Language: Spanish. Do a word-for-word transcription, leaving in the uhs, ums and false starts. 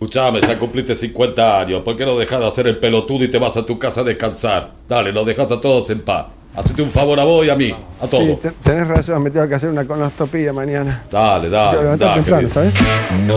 Escuchame, ya cumpliste cincuenta años. ¿Por qué no dejas de hacer el pelotudo y te vas a tu casa a descansar? Dale, nos dejas a todos en paz. Hacete un favor a vos y a mí, a todos. Sí, te- tenés razón, me tengo que hacer una colonoscopia mañana. Dale, Tengo que dale, levantar dale. temprano, querido. ¿sabes? No